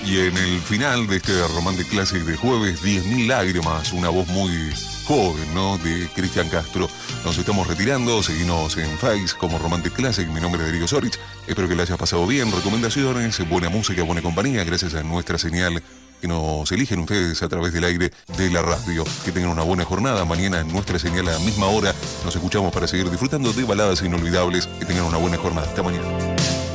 Y en el final de este Romantic Classic de jueves, 10.000 lágrimas, una voz muy joven, ¿no? De Cristian Castro. Nos estamos retirando, seguimos en Face como Romantic Classic, mi nombre es Darío Sorich, espero que le hayas pasado bien, recomendaciones, buena música, buena compañía, gracias a nuestra señal que nos eligen ustedes a través del aire de la radio. Que tengan una buena jornada, mañana en nuestra señal a la misma hora nos escuchamos para seguir disfrutando de baladas inolvidables, que tengan una buena jornada, hasta mañana.